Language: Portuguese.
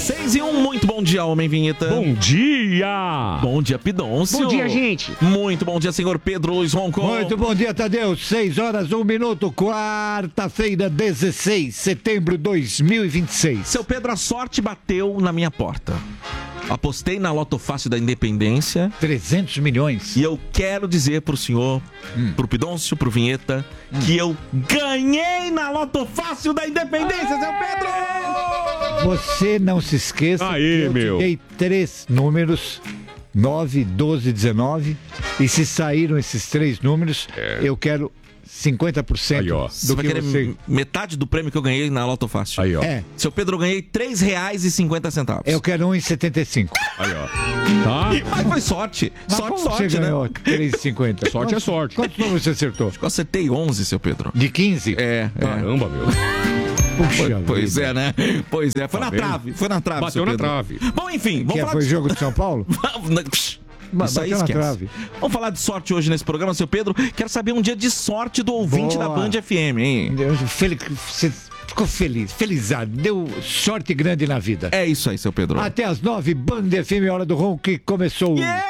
6:01, muito bom dia, Homem Vinheta. Bom dia! Bom dia, Pidoncio. Bom dia, gente. Muito bom dia, senhor Pedro Luiz Ronco. Muito bom dia, Tadeu. 6:01, quarta-feira, 16 de setembro de 2026. Seu Pedro, a sorte bateu na minha porta. Apostei na Loto Fácil da Independência. 300 milhões. E eu quero dizer pro senhor, pro Pidoncio, pro Vinheta, que eu ganhei na Loto Fácil da Independência, seu Pedro! Você não se esqueça Aí, que eu meu. te dei 3 números, 9, 12, 19. E se saíram esses 3 números, eu quero 50% Aí, ó. Você do vai que querer você... metade do prêmio que eu ganhei na Loto Fácil. Aí, ó. É, Seu Pedro, eu ganhei R$3,50. eu quero 1,75. Aí, ó. Tá? Mas foi sorte. Mas Sorte, como sorte, você né? ganhou 3,50? Sorte é sorte. Quantos números você acertou? Eu acertei 11, seu Pedro. De 15? É. Caramba, meu. Puxa Pois vida. é, né? Pois é. Foi Tá na vendo? trave. Foi na trave, Bateu seu na Pedro. trave. Bom, enfim, Que vamos falar foi de... jogo de São Paulo? Isso aí Bateu na esquece. trave. Vamos falar de sorte hoje nesse programa, seu Pedro. Quero saber um dia de sorte do ouvinte Boa. da Band FM, hein? Você ficou feliz, felizado, deu sorte grande na vida. É isso aí, seu Pedro. Até às 9, Band FM, Hora do Ronco, que começou. Yeah!